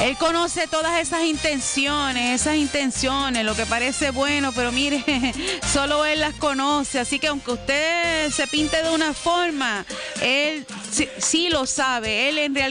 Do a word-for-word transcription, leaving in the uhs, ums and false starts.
Él conoce todas esas intenciones, esas intenciones, lo que parece bueno, pero mire, solo Él las conoce. Así que aunque usted se pinte de una forma, Él sí, sí lo sabe. Él en realidad